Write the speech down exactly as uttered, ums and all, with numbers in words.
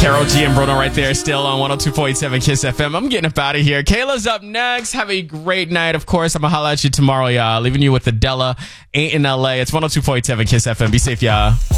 Carol G and Bruno right there, still on one oh two point seven Kiss F M. I'm getting up out of here. Kayla's up next. Have a great night. Of course, I'm going to holler at you tomorrow, y'all. Leaving you with Adela. Ain't in L A. It's one oh two point seven Kiss F M. Be safe, y'all.